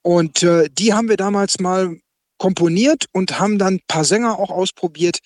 Und die haben wir damals mal komponiert und haben dann ein paar Sänger auch ausprobiert,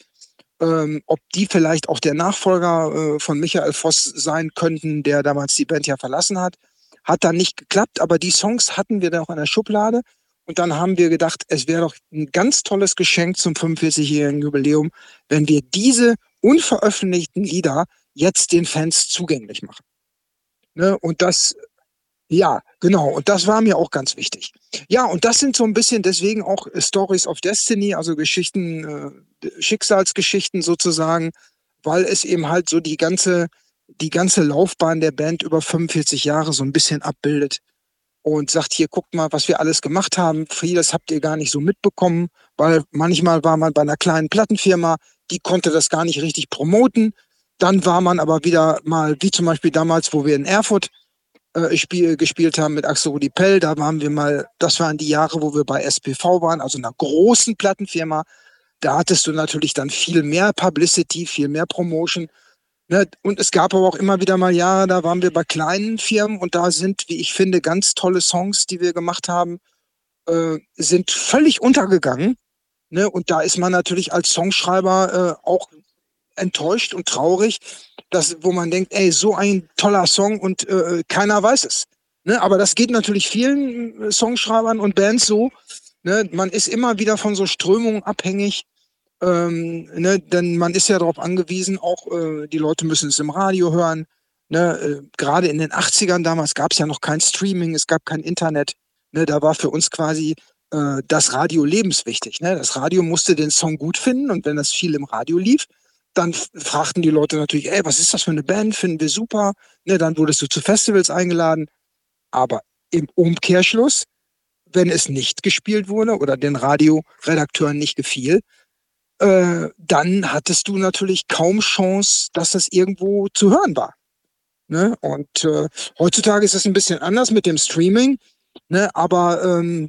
ob die vielleicht auch der Nachfolger von Michael Voss sein könnten, der damals die Band ja verlassen hat. Hat dann nicht geklappt, aber die Songs hatten wir dann auch in der Schublade. Und dann haben wir gedacht, es wäre doch ein ganz tolles Geschenk zum 45-jährigen Jubiläum, wenn wir diese unveröffentlichten Lieder jetzt den Fans zugänglich machen. Ne? Und das, ja, genau. Und das war mir auch ganz wichtig. Ja, und das sind so ein bisschen deswegen auch Stories of Destiny, also Geschichten, Schicksalsgeschichten sozusagen, weil es eben halt so die ganze Laufbahn der Band über 45 Jahre so ein bisschen abbildet und sagt, hier, guckt mal, was wir alles gemacht haben. Vieles habt ihr gar nicht so mitbekommen, weil manchmal war man bei einer kleinen Plattenfirma, die konnte das gar nicht richtig promoten. Dann war man aber wieder mal, wie zum Beispiel damals, wo wir in Erfurt gespielt haben mit Axel Rudi Pell, da waren wir mal, das waren die Jahre, wo wir bei SPV waren, also einer großen Plattenfirma. Da hattest du natürlich dann viel mehr Publicity, viel mehr Promotion. Ne? Und es gab aber auch immer wieder mal Jahre, da waren wir bei kleinen Firmen und da sind, wie ich finde, ganz tolle Songs, die wir gemacht haben, sind völlig untergegangen. Ne? Und da ist man natürlich als Songschreiber auch enttäuscht und traurig, wo man denkt, ey, so ein toller Song und keiner weiß es. Ne? Aber das geht natürlich vielen Songschreibern und Bands so. Ne? Man ist immer wieder von so Strömungen abhängig. Ne? Denn man ist ja darauf angewiesen, auch die Leute müssen es im Radio hören. Ne? Gerade in den 80ern damals gab es ja noch kein Streaming, es gab kein Internet. Ne? Da war für uns quasi das Radio lebenswichtig. Ne? Das Radio musste den Song gut finden und wenn das viel im Radio lief, dann fragten die Leute natürlich, ey, was ist das für eine Band? Finden wir super. Ne, dann wurdest du zu Festivals eingeladen. Aber im Umkehrschluss, wenn es nicht gespielt wurde oder den Radioredakteuren nicht gefiel, dann hattest du natürlich kaum Chance, dass das irgendwo zu hören war. Ne? Und heutzutage ist es ein bisschen anders mit dem Streaming. Ne? Aber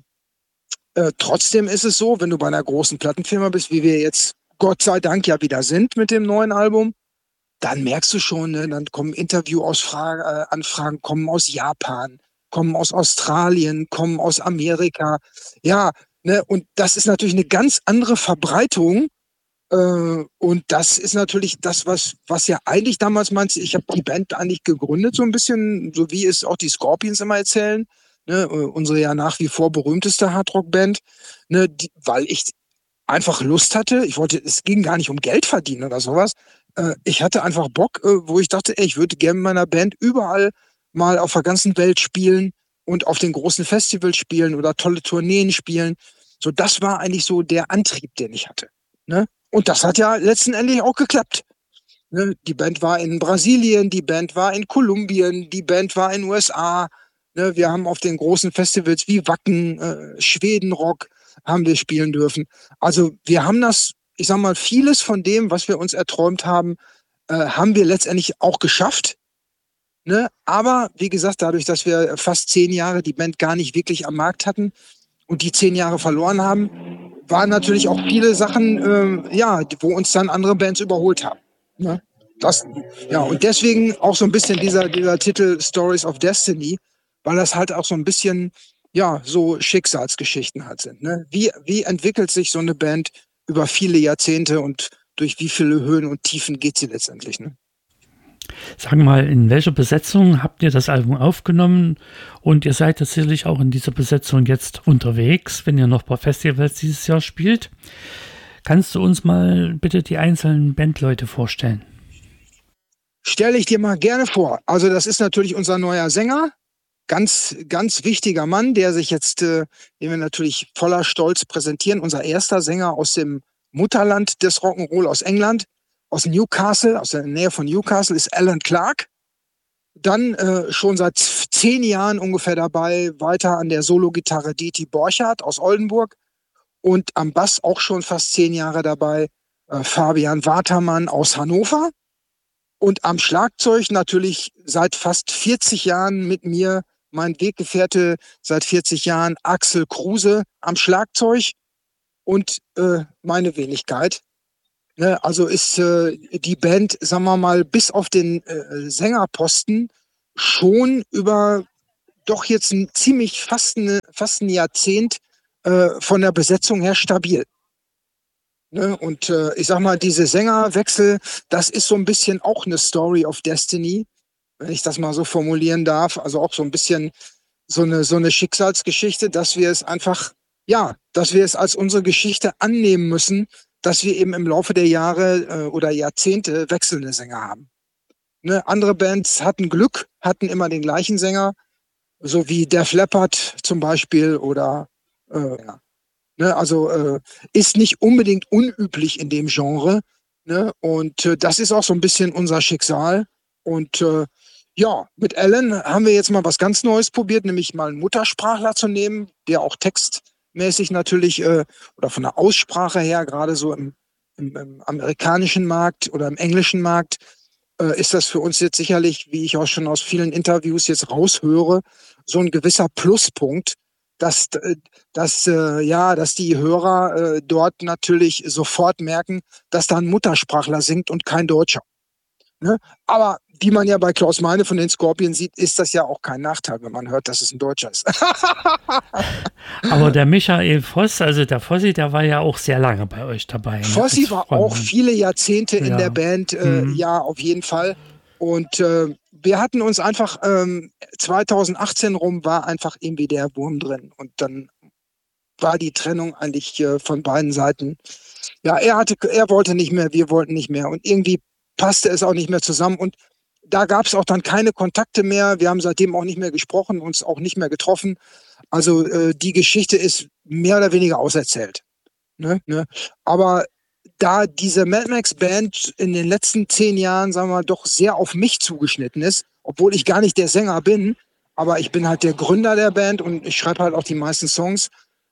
trotzdem ist es so, wenn du bei einer großen Plattenfirma bist, wie wir jetzt Gott sei Dank ja wieder sind mit dem neuen Album, dann merkst du schon, ne, dann kommen Anfragen kommen aus Japan, kommen aus Australien, kommen aus Amerika. Ja, ne, und das ist natürlich eine ganz andere Verbreitung. Und das ist natürlich das, was ja eigentlich damals meinte, ich habe die Band eigentlich gegründet, so ein bisschen, so wie es auch die Scorpions immer erzählen. Ne, unsere ja nach wie vor berühmteste Hardrock-Band, ne, weil ich einfach Lust hatte. Es ging gar nicht um Geld verdienen oder sowas. Ich hatte einfach Bock, wo ich dachte, ey, ich würde gerne mit meiner Band überall mal auf der ganzen Welt spielen und auf den großen Festivals spielen oder tolle Tourneen spielen. So, das war eigentlich so der Antrieb, den ich hatte. Ne? Und das hat ja letzten Endes auch geklappt. Ne? Die Band war in Brasilien, die Band war in Kolumbien, die Band war in den USA. Ne? Wir haben auf den großen Festivals wie Wacken, Schwedenrock haben wir spielen dürfen. Also wir haben ich sag mal, vieles von dem, was wir uns erträumt haben, haben wir letztendlich auch geschafft. Ne? Aber wie gesagt, dadurch, dass wir fast 10 Jahre die Band gar nicht wirklich am Markt hatten und die 10 Jahre verloren haben, waren natürlich auch viele Sachen, ja, wo uns dann andere Bands überholt haben. Ne? Ja, und deswegen auch so ein bisschen dieser Titel Stories of Destiny, weil das halt auch so ein bisschen, ja, so Schicksalsgeschichten halt sind. Ne? Wie entwickelt sich so eine Band über viele Jahrzehnte und durch wie viele Höhen und Tiefen geht sie letztendlich? Ne? Sag mal, in welcher Besetzung habt ihr das Album aufgenommen? Und ihr seid tatsächlich auch in dieser Besetzung jetzt unterwegs, wenn ihr noch ein paar Festivals dieses Jahr spielt. Kannst du uns mal bitte die einzelnen Bandleute vorstellen? Stelle ich dir mal gerne vor. Also das ist natürlich unser neuer Sänger, ganz, ganz wichtiger Mann, der sich jetzt, den wir natürlich voller Stolz präsentieren. Unser erster Sänger aus dem Mutterland des Rock'n'Roll aus England, aus Newcastle, aus der Nähe von Newcastle, ist Alan Clark. Dann schon seit 10 Jahren ungefähr dabei, weiter an der Solo-Gitarre Dieter Borchardt aus Oldenburg und am Bass auch schon fast 10 Jahre dabei, Fabian Watermann aus Hannover. Und am Schlagzeug natürlich seit fast 40 Jahren mit mir, mein Weggefährte seit 40 Jahren, Axel Kruse am Schlagzeug und meine Wenigkeit. Ne, also ist die Band, sagen wir mal, bis auf den Sängerposten schon über doch jetzt fast ein Jahrzehnt von der Besetzung her stabil. Ne? Und ich sag mal, diese Sängerwechsel, das ist so ein bisschen auch eine Story of Destiny, wenn ich das mal so formulieren darf. Also auch so ein bisschen so eine Schicksalsgeschichte, dass wir es einfach, ja, dass wir es als unsere Geschichte annehmen müssen, dass wir eben im Laufe der Jahre oder Jahrzehnte wechselnde Sänger haben. Ne? Andere Bands hatten Glück, hatten immer den gleichen Sänger, so wie Def Leppard zum Beispiel oder ja. Ne? Also ist nicht unbedingt unüblich in dem Genre. Ne? Und das ist auch so ein bisschen unser Schicksal. Und ja, mit Alan haben wir jetzt mal was ganz Neues probiert, nämlich mal einen Muttersprachler zu nehmen, der auch textmäßig natürlich oder von der Aussprache her, gerade so im amerikanischen Markt oder im englischen Markt, ist das für uns jetzt sicherlich, wie ich auch schon aus vielen Interviews jetzt raushöre, so ein gewisser Pluspunkt, dass die Hörer dort natürlich sofort merken, dass da ein Muttersprachler singt und kein Deutscher. Ne? Aber wie man ja bei Klaus Meine von den Scorpions sieht, ist das ja auch kein Nachteil, wenn man hört, dass es ein Deutscher ist. Aber der Michael Voss, also der Fossi, der war ja auch sehr lange bei euch dabei. Ne? Fossi war auch viele Jahrzehnte in der Band, ja, auf jeden Fall. Und wir hatten uns einfach 2018 rum war einfach irgendwie der Wurm drin. Und dann war die Trennung eigentlich von beiden Seiten. Ja, er wollte nicht mehr, wir wollten nicht mehr. Und irgendwie passte es auch nicht mehr zusammen. Und da gab es auch dann keine Kontakte mehr. Wir haben seitdem auch nicht mehr gesprochen, uns auch nicht mehr getroffen. Also die Geschichte ist mehr oder weniger auserzählt. Ne? Aber da diese Mad Max Band in den letzten 10 Jahren, sagen wir mal, doch sehr auf mich zugeschnitten ist, obwohl ich gar nicht der Sänger bin, aber ich bin halt der Gründer der Band und ich schreibe halt auch die meisten Songs,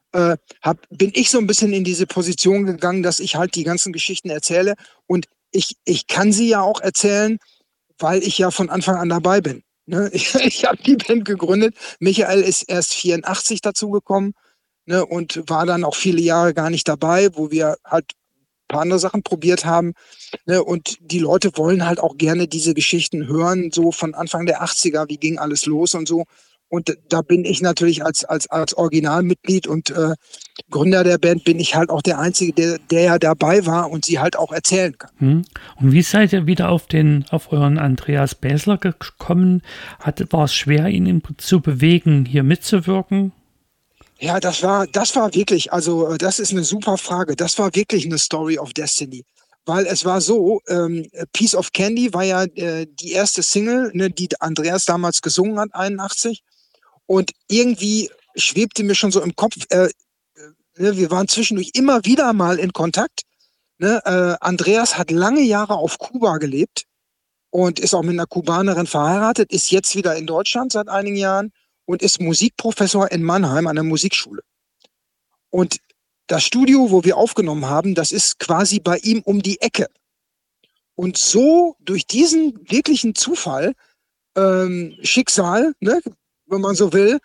bin ich so ein bisschen in diese Position gegangen, dass ich halt die ganzen Geschichten erzähle und ich kann sie ja auch erzählen, weil ich ja von Anfang an dabei bin. Ne? Ich habe die Band gegründet. Michael ist erst 84 dazugekommen, ne, und war dann auch viele Jahre gar nicht dabei, wo wir halt ein paar andere Sachen probiert haben. Ne, und die Leute wollen halt auch gerne diese Geschichten hören, so von Anfang der 80er, wie ging alles los und so. Und da bin ich natürlich als Originalmitglied und Gründer der Band, bin ich halt auch der Einzige, der ja dabei war und sie halt auch erzählen kann. Und wie seid ihr wieder auf euren Andreas Bäsler gekommen? War es schwer, ihn zu bewegen, hier mitzuwirken? Ja, das war wirklich, also das ist eine super Frage. Das war wirklich eine Story of Destiny. Weil es war so, Piece of Candy war ja die erste Single, ne, die Andreas damals gesungen hat, 81. Und irgendwie schwebte mir schon so im Kopf, ne, wir waren zwischendurch immer wieder mal in Kontakt. Ne? Andreas hat lange Jahre auf Kuba gelebt und ist auch mit einer Kubanerin verheiratet, ist jetzt wieder in Deutschland seit einigen Jahren und ist Musikprofessor in Mannheim an der Musikschule. Und das Studio, wo wir aufgenommen haben, das ist quasi bei ihm um die Ecke. Und so durch diesen wirklichen Zufall, Schicksal, ne, wenn man so will,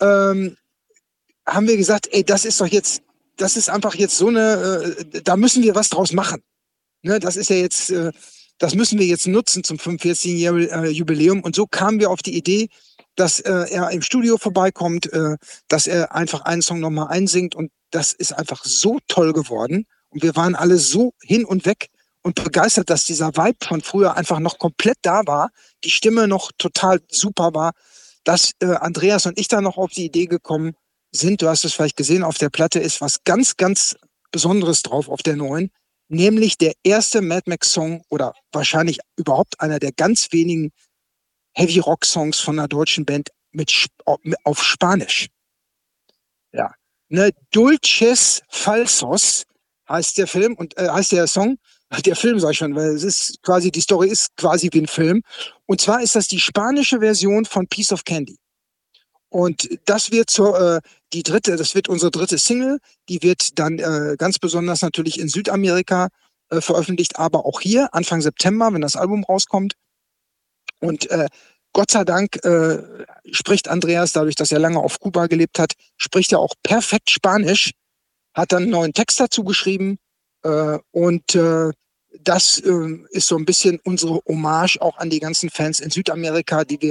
haben wir gesagt, ey, das ist einfach jetzt so eine, da müssen wir was draus machen. Ne, das ist ja jetzt, das müssen wir jetzt nutzen zum 45-jährigen Jubiläum. Und so kamen wir auf die Idee, dass er im Studio vorbeikommt, dass er einfach einen Song nochmal einsingt. Und das ist einfach so toll geworden. Und wir waren alle so hin und weg und begeistert, dass dieser Vibe von früher einfach noch komplett da war, die Stimme noch total super war, dass Andreas und ich da noch auf die Idee gekommen sind. Du hast es vielleicht gesehen, auf der Platte ist was ganz, ganz Besonderes drauf auf der neuen, nämlich der erste Mad Max Song oder wahrscheinlich überhaupt einer der ganz wenigen Heavy Rock Songs von einer deutschen Band auf Spanisch. Ja, ne, Dulces Falsos heißt der Film und heißt der Song. Der Film sag ich schon, weil es ist quasi, die Story ist quasi wie ein Film. Und zwar ist das die spanische Version von Piece of Candy. Und das wird das wird unsere dritte Single. Die wird dann ganz besonders natürlich in Südamerika veröffentlicht, aber auch hier Anfang September, wenn das Album rauskommt. Und Gott sei Dank spricht Andreas, dadurch, dass er lange auf Kuba gelebt hat, spricht er auch perfekt Spanisch, hat dann einen neuen Text dazu geschrieben und das ist so ein bisschen unsere Hommage auch an die ganzen Fans in Südamerika, die wir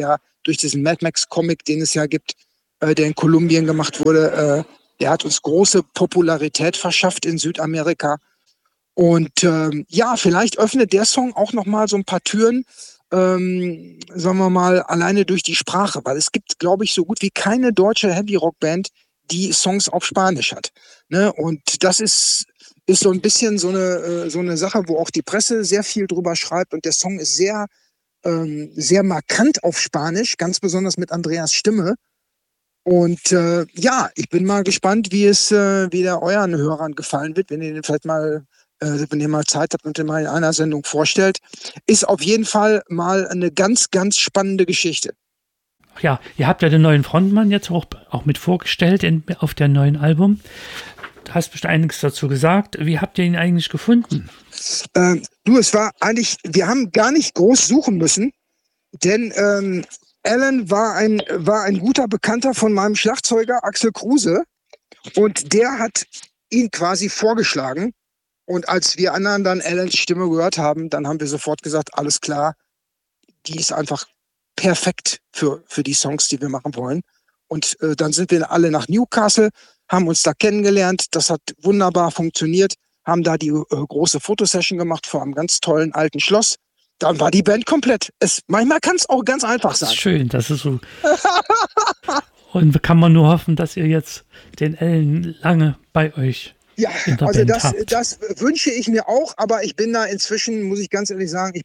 durch diesen Mad Max Comic, den es ja gibt, der in Kolumbien gemacht wurde. Der hat uns große Popularität verschafft in Südamerika. Und ja, vielleicht öffnet der Song auch nochmal so ein paar Türen, sagen wir mal, alleine durch die Sprache, weil es gibt, glaube ich, so gut wie keine deutsche Heavy-Rock-Band, die Songs auf Spanisch hat. Ne? Und das ist so ein bisschen so eine Sache, wo auch die Presse sehr viel drüber schreibt und der Song ist sehr, sehr markant auf Spanisch, ganz besonders mit Andreas Stimme. Und ja, ich bin mal gespannt, wie der euren Hörern gefallen wird, wenn ihr den vielleicht mal, wenn ihr mal Zeit habt und den mal in einer Sendung vorstellt. Ist auf jeden Fall mal eine ganz, ganz spannende Geschichte. Ja, ihr habt ja den neuen Frontmann jetzt auch mit vorgestellt auf der neuen Album. Du hast bestimmt einiges dazu gesagt. Wie habt ihr ihn eigentlich gefunden? Es war eigentlich, wir haben gar nicht groß suchen müssen, denn Alan war ein guter Bekannter von meinem Schlagzeuger Axel Kruse und der hat ihn quasi vorgeschlagen. Und als wir anderen dann Alans Stimme gehört haben, dann haben wir sofort gesagt, alles klar, die ist einfach perfekt für die Songs, die wir machen wollen. Und dann sind wir alle nach Newcastle, haben uns da kennengelernt. Das hat wunderbar funktioniert, haben da die große Fotosession gemacht vor einem ganz tollen alten Schloss. Dann war die Band komplett. Manchmal kann es auch ganz einfach sein. Das ist schön, das ist so. Und kann man nur hoffen, dass ihr jetzt den Ellen lange bei euch in der Band habt. Das wünsche ich mir auch, aber ich bin da inzwischen, muss ich ganz ehrlich sagen,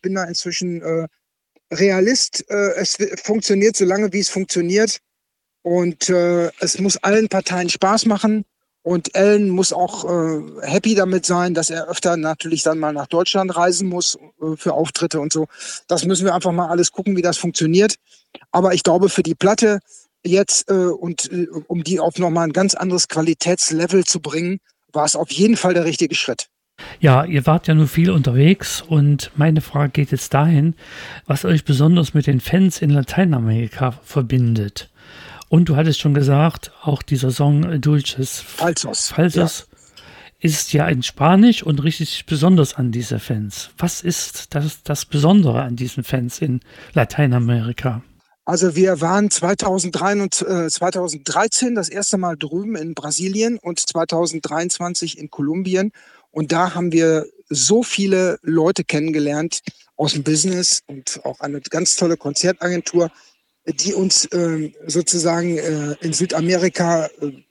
Realist. Es funktioniert so lange, wie es funktioniert. Und es muss allen Parteien Spaß machen. Und Alan muss auch happy damit sein, dass er öfter natürlich dann mal nach Deutschland reisen muss für Auftritte und so. Das müssen wir einfach mal alles gucken, wie das funktioniert. Aber ich glaube, für die Platte jetzt um die auf nochmal ein ganz anderes Qualitätslevel zu bringen, war es auf jeden Fall der richtige Schritt. Ja, ihr wart ja nur viel unterwegs und meine Frage geht jetzt dahin, was euch besonders mit den Fans in Lateinamerika verbindet. Und du hattest schon gesagt, auch dieser Song Dulces Falsos ist ja in Spanisch und richtig besonders an diese Fans. Was ist das Besondere an diesen Fans in Lateinamerika? Also wir waren 2013 das erste Mal drüben in Brasilien und 2023 in Kolumbien. Und da haben wir so viele Leute kennengelernt aus dem Business und auch eine ganz tolle Konzertagentur, die uns sozusagen in Südamerika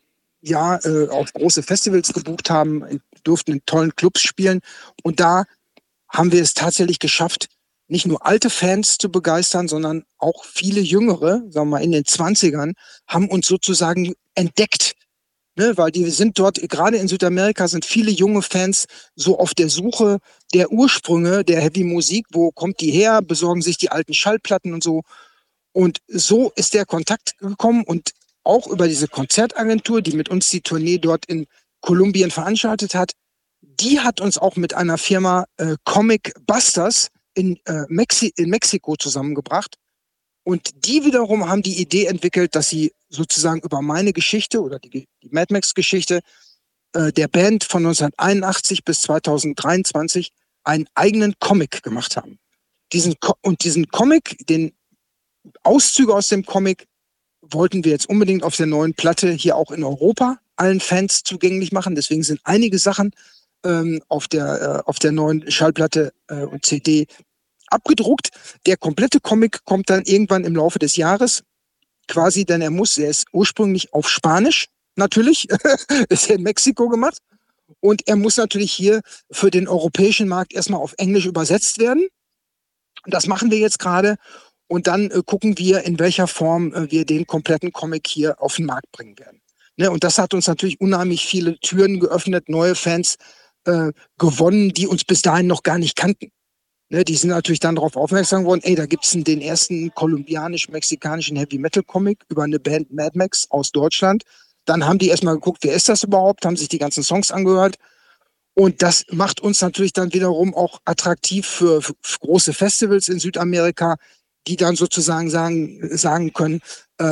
auf große Festivals gebucht haben, durften in tollen Clubs spielen. Und da haben wir es tatsächlich geschafft, nicht nur alte Fans zu begeistern, sondern auch viele Jüngere, sagen wir mal in den 20ern, haben uns sozusagen entdeckt. Ne, weil die sind dort, gerade in Südamerika sind viele junge Fans so auf der Suche der Ursprünge der Heavy-Musik. Wo kommt die her? Besorgen sich die alten Schallplatten und so. Und so ist der Kontakt gekommen und auch über diese Konzertagentur, die mit uns die Tournee dort in Kolumbien veranstaltet hat, die hat uns auch mit einer Firma Comic Busters in Mexiko zusammengebracht. Und die wiederum haben die Idee entwickelt, dass sie sozusagen über meine Geschichte oder die Mad Max-Geschichte der Band von 1981 bis 2023 einen eigenen Comic gemacht haben. Diesen Comic, den Auszüge aus dem Comic, wollten wir jetzt unbedingt auf der neuen Platte hier auch in Europa allen Fans zugänglich machen. Deswegen sind einige Sachen auf der neuen Schallplatte und CD abgedruckt. Der komplette Comic kommt dann irgendwann im Laufe des Jahres quasi, denn er ist ursprünglich auf Spanisch, natürlich, ist ja in Mexiko gemacht. Und er muss natürlich hier für den europäischen Markt erstmal auf Englisch übersetzt werden. Das machen wir jetzt gerade. Und dann gucken wir, in welcher Form wir den kompletten Comic hier auf den Markt bringen werden. Ne? Und das hat uns natürlich unheimlich viele Türen geöffnet, neue Fans gewonnen, die uns bis dahin noch gar nicht kannten. Ne? Die sind natürlich dann darauf aufmerksam geworden, da gibt es den ersten kolumbianisch-mexikanischen Heavy-Metal-Comic über eine Band Mad Max aus Deutschland. Dann haben die erstmal geguckt, wer ist das überhaupt, haben sich die ganzen Songs angehört. Und das macht uns natürlich dann wiederum auch attraktiv für große Festivals in Südamerika, die dann sozusagen sagen können,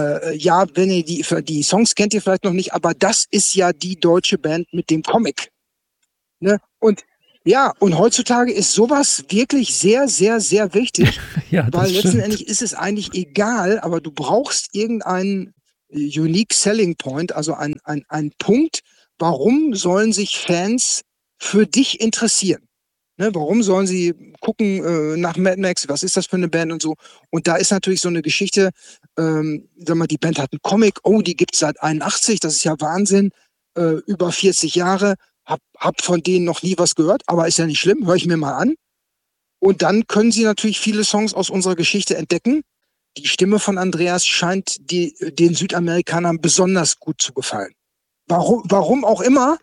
wenn ihr die Songs kennt ihr vielleicht noch nicht, aber das ist ja die deutsche Band mit dem Comic. Ne? Und Ja, und heutzutage ist sowas wirklich sehr, sehr, sehr wichtig, Ja, weil das letzten stimmt. Endes ist es eigentlich egal, aber du brauchst irgendeinen Unique Selling Point, also ein Punkt, warum sollen sich Fans für dich interessieren? Ne, warum sollen sie gucken nach Mad Max, was ist das für eine Band und so? Und da ist natürlich so eine Geschichte, sag mal, die Band hat einen Comic, oh, die gibt's seit 81, das ist ja Wahnsinn, über 40 Jahre, hab von denen noch nie was gehört, aber ist ja nicht schlimm, höre ich mir mal an. Und dann können sie natürlich viele Songs aus unserer Geschichte entdecken. Die Stimme von Andreas scheint den Südamerikanern besonders gut zu gefallen. Warum auch immer,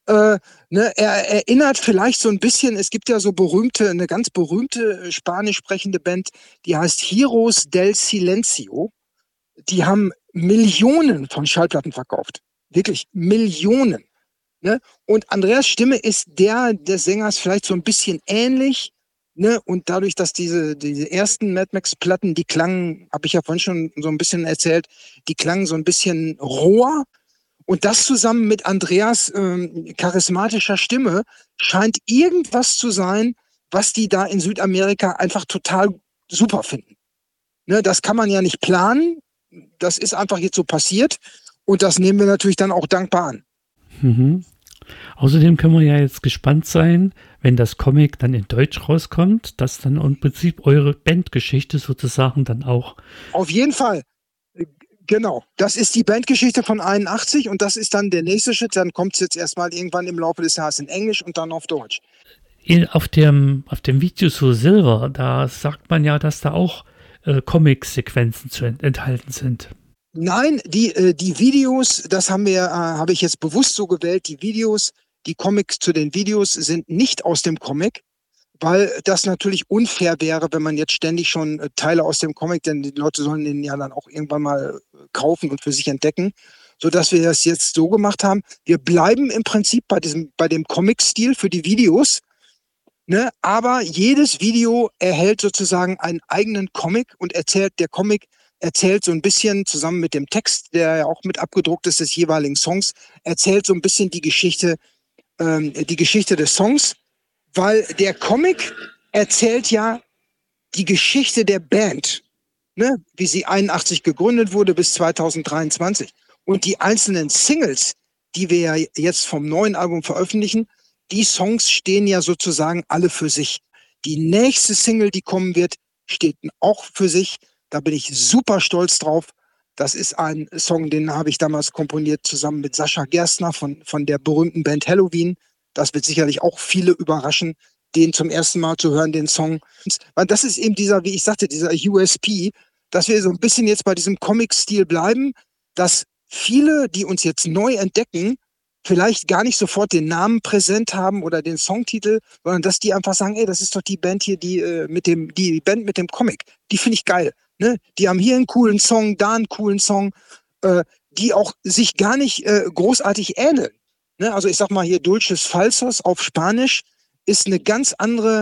ne, er erinnert vielleicht so ein bisschen, es gibt ja so eine ganz berühmte spanisch sprechende Band, die heißt Heroes del Silencio. Die haben Millionen von Schallplatten verkauft. Wirklich Millionen. Ne? Und Andreas Stimme ist der des Sängers vielleicht so ein bisschen ähnlich. Ne? Und dadurch, dass diese ersten Mad Max-Platten, die klangen, habe ich ja vorhin schon so ein bisschen erzählt, die klangen so ein bisschen roher. Und das zusammen mit Andreas charismatischer Stimme scheint irgendwas zu sein, was die da in Südamerika einfach total super finden. Ne, das kann man ja nicht planen. Das ist einfach jetzt so passiert. Und das nehmen wir natürlich dann auch dankbar an. Mhm. Außerdem können wir ja jetzt gespannt sein, wenn das Comic dann in Deutsch rauskommt, dass dann im Prinzip eure Bandgeschichte sozusagen dann auch. Auf jeden Fall. Genau. Das ist die Bandgeschichte von 81 und das ist dann der nächste Schritt. Dann kommt es jetzt erstmal irgendwann im Laufe des Jahres in Englisch und dann auf Deutsch. Auf dem Video zu Silver, da sagt man ja, dass da auch Comic-Sequenzen enthalten sind. Nein, die Videos, das habe ich jetzt bewusst so gewählt, die Comics zu den Videos sind nicht aus dem Comic, weil das natürlich unfair wäre, wenn man jetzt ständig schon Teile aus dem Comic, denn die Leute sollen den ja dann auch irgendwann mal kaufen und für sich entdecken, sodass wir das jetzt so gemacht haben. Wir bleiben im Prinzip bei dem Comic-Stil für die Videos, ne? Aber jedes Video erhält sozusagen einen eigenen Comic und der Comic erzählt so ein bisschen zusammen mit dem Text, der ja auch mit abgedruckt ist des jeweiligen Songs, erzählt so ein bisschen die Geschichte des Songs, weil der Comic erzählt ja die Geschichte der Band, ne? Wie sie 81 gegründet wurde bis 2023. Und die einzelnen Singles, die wir ja jetzt vom neuen Album veröffentlichen, die Songs stehen ja sozusagen alle für sich. Die nächste Single, die kommen wird, steht auch für sich. Da bin ich super stolz drauf. Das ist ein Song, den habe ich damals komponiert zusammen mit Sascha Gerstner von der berühmten Band Halloween. Das wird sicherlich auch viele überraschen, den zum ersten Mal zu hören, den Song. Weil das ist eben wie ich sagte, dieser USP, dass wir so ein bisschen jetzt bei diesem Comic-Stil bleiben, dass viele, die uns jetzt neu entdecken, vielleicht gar nicht sofort den Namen präsent haben oder den Songtitel, sondern dass die einfach sagen, ey, das ist doch die Band hier, die Band mit dem Comic. Die finde ich geil. Ne? Die haben hier einen coolen Song, da einen coolen Song, die auch sich gar nicht großartig ähneln. Ne? Also ich sag mal hier Dulces Falsos auf Spanisch ist eine ganz andere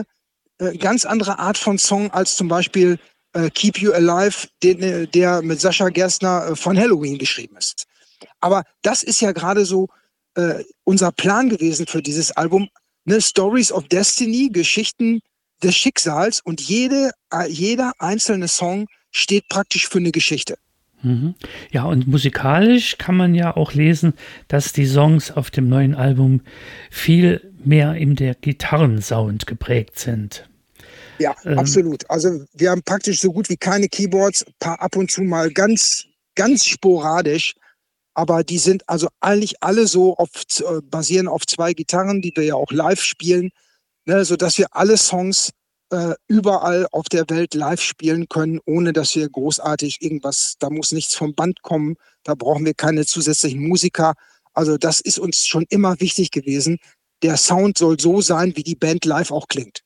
Art von Song als zum Beispiel Keep You Alive, der mit Sascha Gerstner von Halloween geschrieben ist. Aber das ist ja gerade so unser Plan gewesen für dieses Album, ne? Stories of Destiny, Geschichten des Schicksals und jeder einzelne Song steht praktisch für eine Geschichte. Mhm. Ja, und musikalisch kann man ja auch lesen, dass die Songs auf dem neuen Album viel mehr in der Gitarrensound geprägt sind. Ja, absolut. Also wir haben praktisch so gut wie keine Keyboards, ab und zu mal ganz, ganz sporadisch. Aber die sind also eigentlich alle so basieren auf 2 Gitarren, die wir ja auch live spielen, ne, sodass wir alle Songs überall auf der Welt live spielen können, ohne dass wir großartig da muss nichts vom Band kommen, da brauchen wir keine zusätzlichen Musiker. Also das ist uns schon immer wichtig gewesen. Der Sound soll so sein, wie die Band live auch klingt.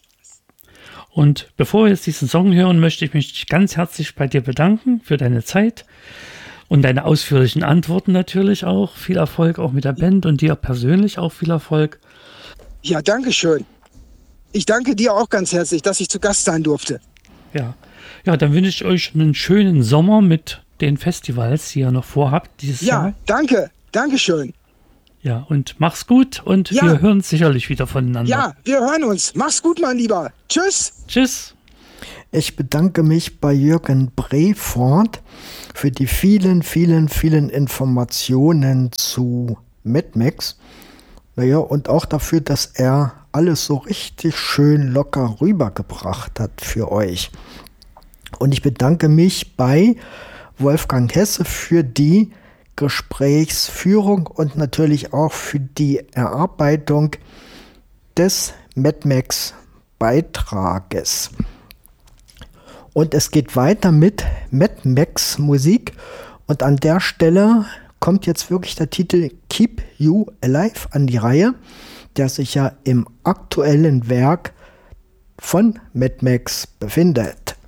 Und bevor wir jetzt diesen Song hören, möchte ich mich ganz herzlich bei dir bedanken für deine Zeit. Und deine ausführlichen Antworten natürlich auch. Viel Erfolg auch mit der Band und dir persönlich auch viel Erfolg. Ja, danke schön. Ich danke dir auch ganz herzlich, dass ich zu Gast sein durfte. Ja, dann wünsche ich euch einen schönen Sommer mit den Festivals, die ihr noch vorhabt dieses Jahr. Ja, danke. Dankeschön. Ja, und mach's gut und wir hören sicherlich wieder voneinander. Ja, wir hören uns. Mach's gut, mein Lieber. Tschüss. Tschüss. Ich bedanke mich bei Jürgen Brefort für die vielen, vielen, vielen Informationen zu Mad Max. Naja, und auch dafür, dass er alles so richtig schön locker rübergebracht hat für euch. Und ich bedanke mich bei Wolfgang Hesse für die Gesprächsführung und natürlich auch für die Erarbeitung des Mad Max Beitrages. Und es geht weiter mit Mad Max Musik und an der Stelle kommt jetzt wirklich der Titel Keep You Alive an die Reihe, der sich ja im aktuellen Werk von Mad Max befindet.